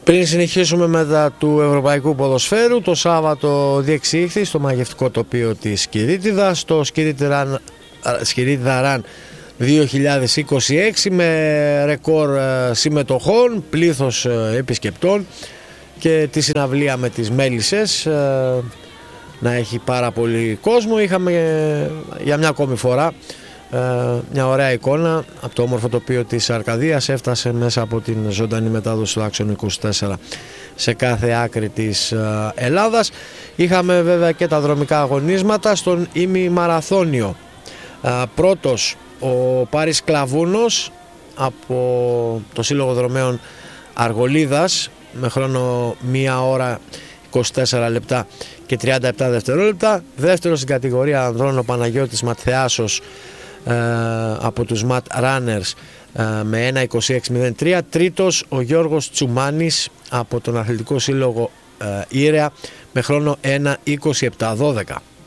Πριν συνεχίσουμε μετά του Ευρωπαϊκού Ποδοσφαίρου, το Σάββατο διεξήχθη στο μαγευτικό τοπίο της Κηρύττιδας, στο Σκυρίτιδα Run 2026, με ρεκόρ συμμετοχών, πλήθος επισκεπτών και τη συναυλία με τις Μέλισσες να έχει πάρα πολύ κόσμο. Είχαμε για μια ακόμη φορά μια ωραία εικόνα από το όμορφο τοπίο της Αρκαδίας. Έφτασε μέσα από την ζωντανή μετάδοση του Άξιον 24 σε κάθε άκρη της Ελλάδας. Είχαμε βέβαια και τα δρομικά αγωνίσματα στον ημιμαραθώνιο. Πρώτος ο Πάρης Κλαβούνος από το Σύλλογο Δρομέων Αργολίδας με χρόνο 1 ώρα 24 λεπτά και 37 δευτερόλεπτα. Δεύτερος στην κατηγορία ανδρών ο Παναγιώτης Ματθεάσος από τους Mat Runners με 1.26.03. Τρίτος ο Γιώργος Τσουμάνης από τον Αθλητικό Σύλλογο Ήρεα με χρόνο 1.27.12.